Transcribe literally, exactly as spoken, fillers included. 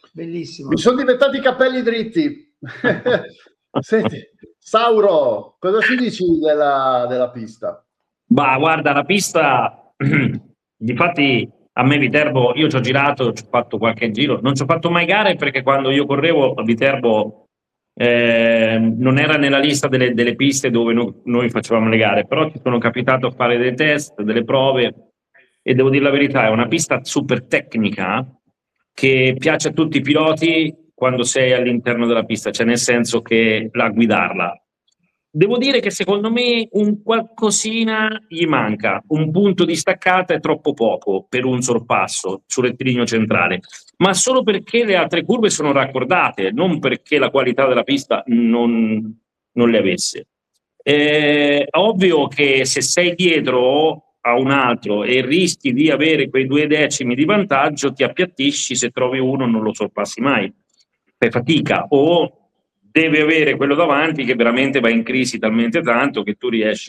Bellissimo. Mi sono diventati i capelli dritti. Senti, Sauro, cosa ci dici della, della pista? Bah, guarda, la pista, difatti a me Viterbo, io ci ho girato, ci ho fatto qualche giro, non ci ho fatto mai gare perché quando io correvo a Viterbo eh, non era nella lista delle, delle piste dove no, noi facevamo le gare, però ci sono capitato a fare dei test, delle prove e devo dire la verità, è una pista super tecnica che piace a tutti i piloti quando sei all'interno della pista, cioè nel senso che la guidarla. Devo dire che secondo me un qualcosina gli manca, un punto di staccata è troppo poco per un sorpasso sul rettilineo centrale, ma solo perché le altre curve sono raccordate, non perché la qualità della pista non, non le avesse. È ovvio che se sei dietro a un altro e rischi di avere quei due decimi di vantaggio, ti appiattisci, se trovi uno non lo sorpassi mai, fai fatica, o deve avere quello davanti che veramente va in crisi talmente tanto che tu riesci